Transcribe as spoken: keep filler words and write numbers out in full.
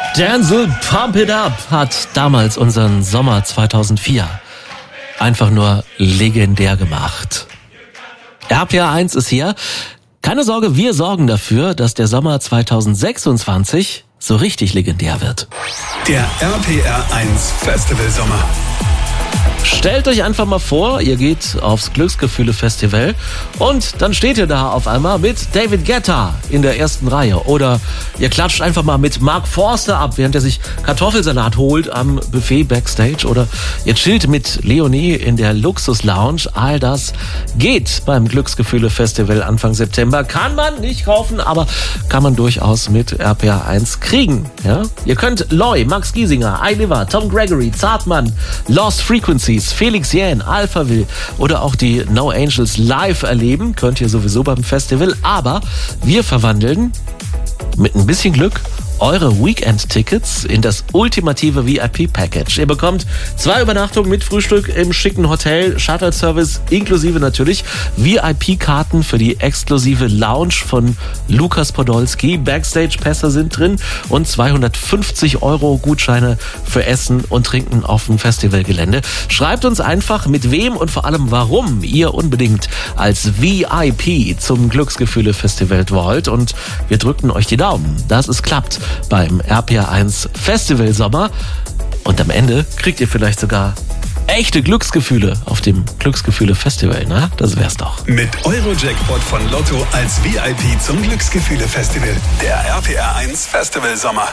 Denzel Pump It Up hat damals unseren Sommer zweitausendvier einfach nur legendär gemacht. R P R eins ist hier. Keine Sorge, wir sorgen dafür, dass der Sommer zweitausendsechsundzwanzig so richtig legendär wird. Der R P R eins Festival Sommer. Stellt euch einfach mal vor, ihr geht aufs Glücksgefühle-Festival und dann steht ihr da auf einmal mit David Guetta in der ersten Reihe. Oder ihr klatscht einfach mal mit Mark Forster ab, während er sich Kartoffelsalat holt am Buffet Backstage. Oder ihr chillt mit Leonie in der Luxus-Lounge. All das geht beim Glücksgefühle-Festival Anfang September. Kann man nicht kaufen, aber kann man durchaus mit R P R eins kriegen. Ja? Ihr könnt Loy, Max Giesinger, iLiver, Tom Gregory, Zartmann, Lost Frequencies, Felix Jähn, Alphaville oder auch die No Angels live erleben. Könnt ihr sowieso beim Festival. Aber wir verwandeln mit ein bisschen Glück eure Weekend-Tickets in das ultimative V I P-Package. Ihr bekommt zwei Übernachtungen mit Frühstück im schicken Hotel, Shuttle-Service inklusive natürlich V I P-Karten für die exklusive Lounge von Lukas Podolski. Backstage-Pässe sind drin und zweihundertfünfzig Euro Gutscheine für Essen und Trinken auf dem Festivalgelände. Schreibt uns einfach, mit wem und vor allem warum ihr unbedingt als V I P zum Glücksgefühle-Festival wollt und wir drücken euch die Daumen, dass es klappt beim R P R eins Festival Sommer. Und am Ende kriegt ihr vielleicht sogar echte Glücksgefühle auf dem Glücksgefühle Festival, ne? Das wär's doch. Mit Euro-Jackpot von Lotto als V I P zum Glücksgefühle Festival. Der R P R eins Festival Sommer.